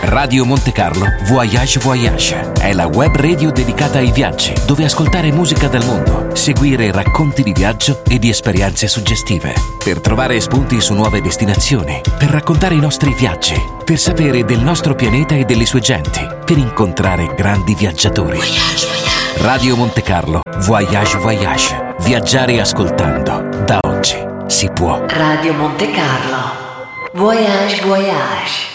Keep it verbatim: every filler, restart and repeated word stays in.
Radio Monte Carlo Voyage Voyage è la web radio dedicata ai viaggi, dove ascoltare musica dal mondo, seguire racconti di viaggio e di esperienze suggestive, per trovare spunti su nuove destinazioni, per raccontare i nostri viaggi, per sapere del nostro pianeta e delle sue genti, per incontrare grandi viaggiatori. Voyage, voyage. Radio Monte Carlo Voyage Voyage. Viaggiare ascoltando. Da oggi si può. Radio Monte Carlo Voyage Voyage.